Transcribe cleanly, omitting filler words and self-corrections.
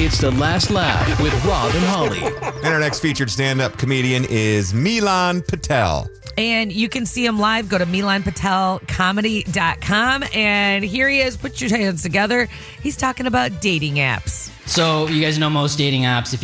It's the Last Laugh with Rob and Holly. And our next featured stand-up comedian is Milan Patel. And you can see him live. Go to MilanPatelComedy.com. And here he is. Put your hands together. He's talking about dating apps. So you guys know most dating apps, if